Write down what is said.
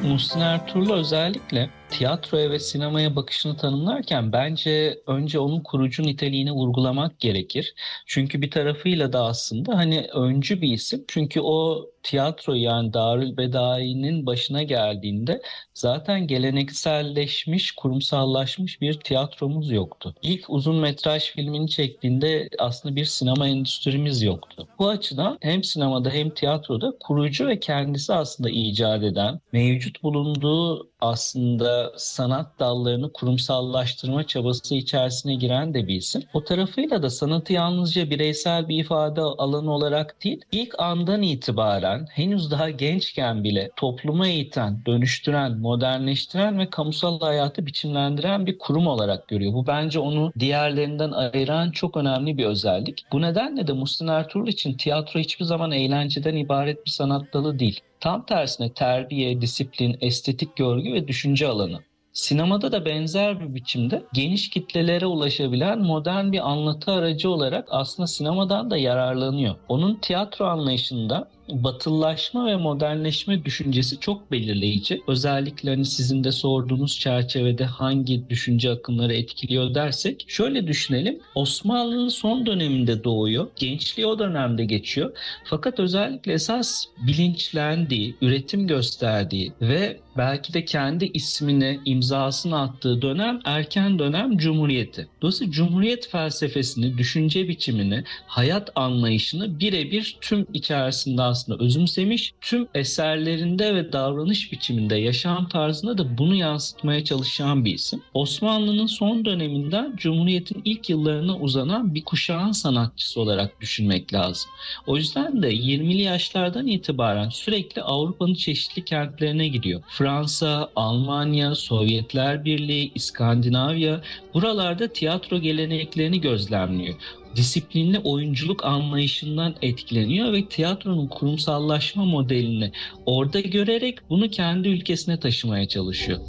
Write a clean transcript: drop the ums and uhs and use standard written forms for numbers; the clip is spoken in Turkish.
Muhsin Ertuğrul özellikle tiyatroya ve sinemaya bakışını tanımlarken bence önce onun kurucu niteliğini vurgulamak gerekir. Çünkü bir tarafıyla da aslında hani öncü bir isim. Çünkü o tiyatro yani Darülbedai'nin başına geldiğinde zaten gelenekselleşmiş, kurumsallaşmış bir tiyatromuz yoktu. İlk uzun metraj filmini çektiğinde aslında bir sinema endüstrimiz yoktu. Bu açıdan hem sinemada hem tiyatroda kurucu ve kendisi aslında icat eden, mevcut bulunduğu aslında sanat dallarını kurumsallaştırma çabası içerisine giren de bir isim. O tarafıyla da sanatı yalnızca bireysel bir ifade alanı olarak değil, ilk andan itibaren henüz daha gençken bile topluma eğiten, dönüştüren, modernleştiren ve kamusal hayatı biçimlendiren bir kurum olarak görüyor. Bu bence onu diğerlerinden ayıran çok önemli bir özellik. Bu nedenle de Muhsin Ertuğrul için tiyatro hiçbir zaman eğlenceden ibaret bir sanat dalı değil. Tam tersine terbiye, disiplin, estetik görgü ve düşünce alanı. Sinemada da benzer bir biçimde geniş kitlelere ulaşabilen modern bir anlatı aracı olarak aslında sinemadan da yararlanıyor. Onun tiyatro anlayışında batılılaşma ve modernleşme düşüncesi çok belirleyici. Özellikle hani sizin de sorduğunuz çerçevede hangi düşünce akımları etkiliyor dersek şöyle düşünelim. Osmanlı'nın son döneminde doğuyor. Gençliği o dönemde geçiyor. Fakat özellikle esas bilinçlendiği, üretim gösterdiği ve belki de kendi ismine, imzasını attığı dönem erken dönem Cumhuriyeti. Dolayısıyla Cumhuriyet felsefesini, düşünce biçimini, hayat anlayışını birebir tüm içerisinde aslında özümsemiş, tüm eserlerinde ve davranış biçiminde, yaşam tarzında da bunu yansıtmaya çalışan bir isim. Osmanlı'nın son döneminden Cumhuriyet'in ilk yıllarına uzanan bir kuşağın sanatçısı olarak düşünmek lazım. O yüzden de 20'li yaşlardan itibaren sürekli Avrupa'nın çeşitli kentlerine gidiyor. Fransa, Almanya, Sovyetler Birliği, İskandinavya buralarda tiyatro geleneklerini gözlemliyor. Disiplinli oyunculuk anlayışından etkileniyor ve tiyatronun kurumsallaşma modelini orada görerek bunu kendi ülkesine taşımaya çalışıyor.